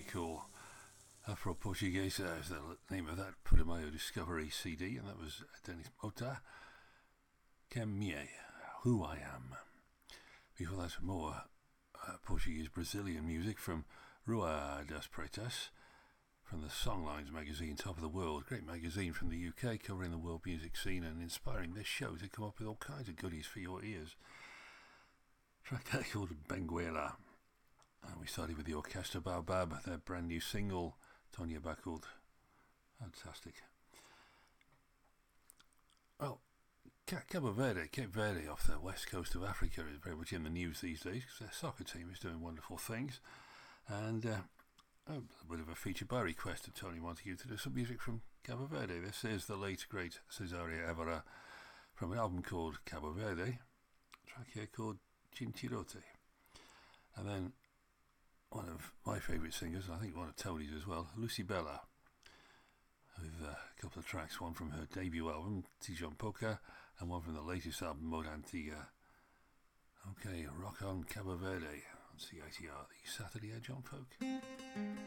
cool. Afro-Portuguese is the name of that Putumayo Discovery CD, and that was Dennis Mota. Quem me, Who I Am. Before that, more Portuguese Brazilian music from Rua das Pretas, from the Songlines magazine, Top of the World. Great magazine from the UK, covering the world music scene and inspiring this show to come up with all kinds of goodies for your ears. Track called Benguela. And we started with the Orchestra Baobab, their brand new single, Tonya Backward. Fantastic. Well, Cape Verde off the west coast of Africa is very much in the news these days because their soccer team is doing wonderful things. And a bit of a feature by request of Tony Montague to do some music from Cabo Verde. This is the late, great Cesaria Evora from an album called Cabo Verde, a track here called Cintirote. And then one of my favourite singers, and I think one of Tony's as well, Lucy Bella, with a couple of tracks, one from her debut album, Tijon Poca, and one from the latest album, Moda Antiga. Okay, rock on Cabo Verde on CITR, the Saturday Edge on Folk.